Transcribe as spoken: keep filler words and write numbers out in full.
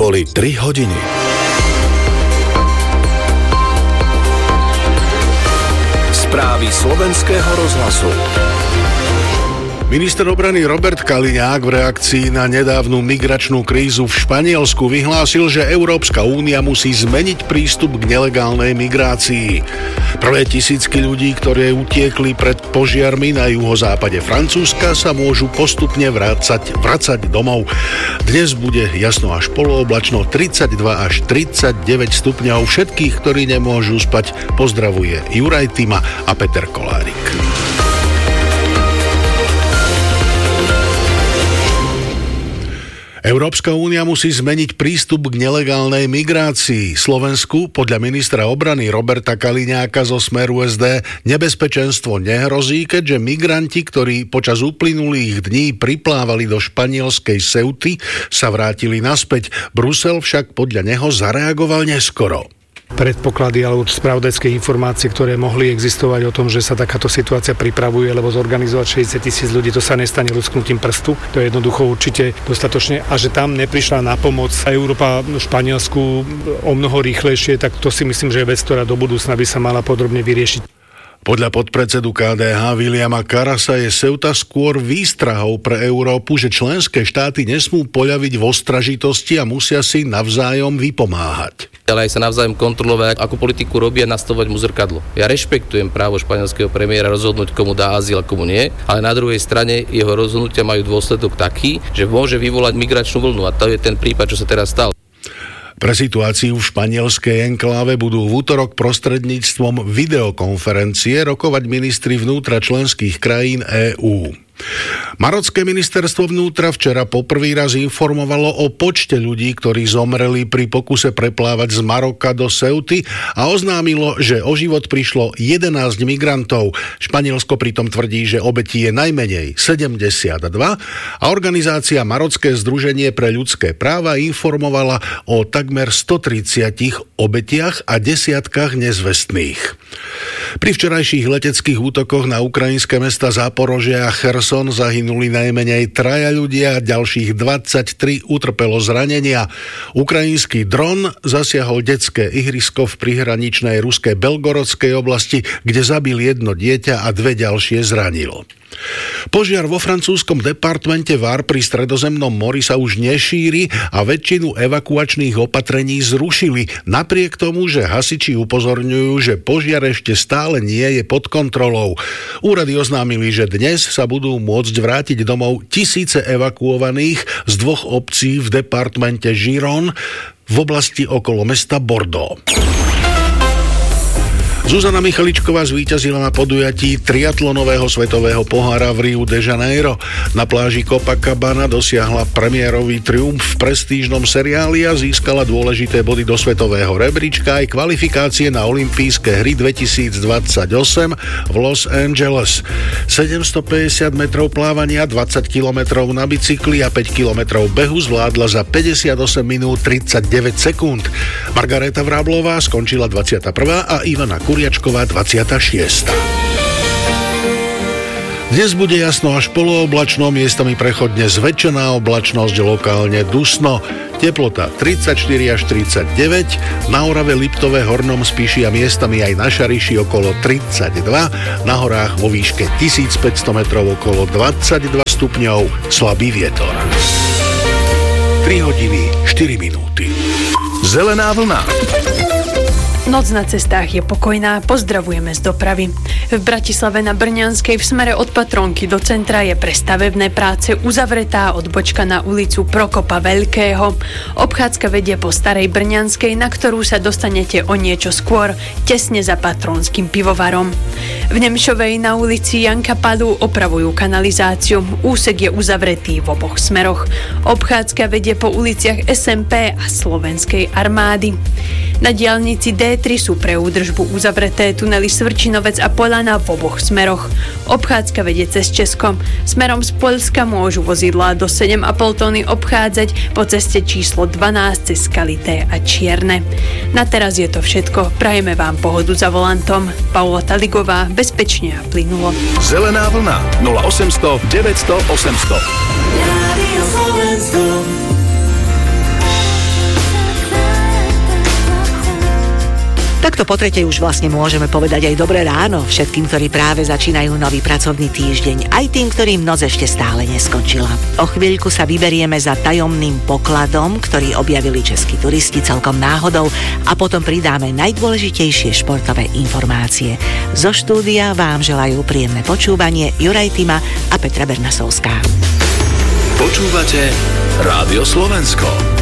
Boli tri hodiny. Správy slovenského rozhlasu. Minister obrany Robert Kaliňák v reakcii na nedávnu migračnú krízu v Španielsku vyhlásil, že Európska únia musí zmeniť prístup k nelegálnej migrácii. Prvé tisícky ľudí, ktoré utiekli pred požiarmi na juhozápade Francúzska, sa môžu postupne vracať, vracať domov. Dnes bude jasno až polooblačno, tridsaťdva až tridsaťdeväť stupňov. Všetkých, ktorí nemôžu spať, pozdravuje Juraj Tima a Peter Kolárik. Európska únia musí zmeniť prístup k nelegálnej migrácii. Slovensku podľa ministra obrany Roberta Kaliňáka zo Smeru es dé nebezpečenstvo nehrozí, keďže migranti, ktorí počas uplynulých dní priplávali do španielskej Ceuty, sa vrátili naspäť. Brusel však podľa neho zareagoval neskoro. Predpoklady alebo spravodajské informácie, ktoré mohli existovať o tom, že sa takáto situácia pripravuje, lebo zorganizovať šesťdesiat tisíc ľudí, to sa nestane lusknutím prstu. To je jednoducho určite dostatočne. A že tam neprišla na pomoc Európa Španielsku o mnoho rýchlejšie, tak to si myslím, že je vec, ktorá do budúcna by sa mala podrobne vyriešiť. Podľa podpredsedu ká dé há Viliama Karasa je Ceuta skôr výstrahou pre Európu, že členské štáty nesmú poľaviť v ostražitosti a musia si navzájom vypomáhať. Ale aj sa navzájom kontrolovať, akú politiku robia, nastavovať mu zrkadlo. Ja rešpektujem právo španielského premiéra rozhodnúť, komu dá azyl a komu nie, ale na druhej strane jeho rozhodnutia majú dôsledok taký, že môže vyvolať migračnú vlnu, a to je ten prípad, čo sa teraz stal. Pre situáciu v španielskej enkláve budú v útorok prostredníctvom videokonferencie rokovať ministri vnútra členských krajín EÚ. Marocké ministerstvo vnútra včera poprvý raz informovalo o počte ľudí, ktorí zomreli pri pokuse preplávať z Maroka do Ceuty a oznámilo, že o život prišlo jedenásť migrantov. Španielsko pritom tvrdí, že obetí je najmenej sedemdesiatdva a organizácia Marocké združenie pre ľudské práva informovala o takmer stotridsiatich obetiach a desiatkách nezvestných. Pri včerajších leteckých útokoch na ukrajinské mesta Záporožia a Cherson zahynuli najmenej traja ľudia, ďalších dvadsaťtri utrpelo zranenia. Ukrajinský dron zasiahol detské ihrisko v prihraničnej ruskej Belgorodskej oblasti, kde zabil jedno dieťa a dve ďalšie zranil. Požiar vo francúzskom departmente Var pri Stredozemnom mori sa už nešíri a väčšinu evakuačných opatrení zrušili, napriek tomu, že hasiči upozorňujú, že požiar ešte stále nie je pod kontrolou. Úrady oznámili, že dnes sa budú môcť vrátiť domov tisíce evakuovaných z dvoch obcí v departmente Giron v oblasti okolo mesta Bordeaux. Zuzana Michaličková zvíťazila na podujatí triatlonového svetového pohára v Riu de Janeiro. Na pláži Copacabana dosiahla premiérový triumf v prestížnom seriáli a získala dôležité body do svetového rebríčka aj kvalifikácie na olympijské hry dvetisícdvadsaťosem v Los Angeles. sedemstopäťdesiat metrov plávania, dvadsať kilometrov na bicykli a päť kilometrov behu zvládla za päťdesiatosem minút tridsaťdeväť sekúnd. Margareta Vráblová skončila dvadsiata prvá a Ivana Kuriačková dvadsiata šiesta Dnes bude jasno až polooblačno, miestami prechodne zväčšená oblačnosť, lokálne dusno. Teplota tridsaťštyri až tridsaťdeväť, na Orave, Liptove, Hornom Spiši a miestami aj na Šariši okolo tridsaťdva, na horách vo výške tisícpäťsto metrov okolo dvadsaťdva stupňov, slabý vietor. tri hodiny štyri minúty. Zelená vlna. Noc na cestách je pokojná, pozdravujeme z dopravy. V Bratislave na Brňanskej v smere od Patrónky do centra je pre stavebné práce uzavretá odbočka na ulicu Prokopa Veľkého. Obchádzka vedie po Starej Brňanskej, na ktorú sa dostanete o niečo skôr, tesne za Patrónskym pivovarom. V Nemšovej na ulici Janka Padu opravujú kanalizáciu, úsek je uzavretý v oboch smeroch. Obchádzka vedie po uliciach es em pé a Slovenskej armády. Na diaľnici dé tri sú pre údržbu uzavreté tunely Svrčinovec a Polana v oboch smeroch. Obchádzka vedie cez Česko. Smerom z Poľska môžu vozidlá do sedem a pol tóny obchádzať po ceste číslo dvanásť cez Skalité a Čierne. Na teraz je to všetko. Prajeme vám pohodu za volantom. Paula Taligová, bezpečne a plynulo. Zelená vlna nula osemsto deväťsto osemsto. takto po tretej už vlastne môžeme povedať aj dobré ráno všetkým, ktorí práve začínajú nový pracovný týždeň, aj tým, ktorým noc ešte stále neskončila. O chvíľku sa vyberieme za tajomným pokladom, ktorý objavili českí turisti celkom náhodou a potom pridáme najdôležitejšie športové informácie. Zo štúdia vám želajú príjemné počúvanie Juraj Tima a Petra Bernasovská. Počúvate Rádio Slovensko.